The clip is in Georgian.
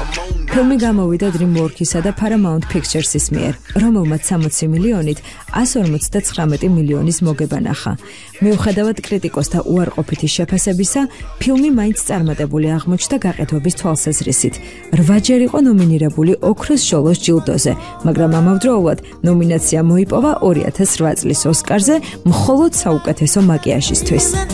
ფილმი გამოვიდა DreamWorks-ისა და Paramount Pictures-ის მიერ, რომელმაც 60 მილიონით 159 მილიონის მოგება ნახა. მიუხედავად კრიტიკოსთა უარყოფითი შეფასებისა, ფილმი მაინც წარმატებული აღმოჩნდა გაყიდვების თვალსაზრისით. 8-ჯერ იყო ნომინირებული ოქროს ჟოლოს ჯილდოზე, მაგრამ ამავდროულად ნომინაცია მოიპოვა 2008 წლის ოსკარზე მხოლოდ საუკეთესო მაკიაჟისთვის.